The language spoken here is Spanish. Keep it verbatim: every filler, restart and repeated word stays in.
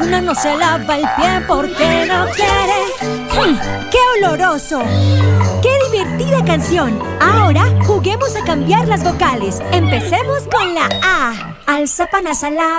Una no se lava el pie porque no quiere. ¡Mm! ¡Qué oloroso! ¡Qué divertida canción! Ahora juguemos a cambiar las vocales. Empecemos con la A. Alza, panasa, la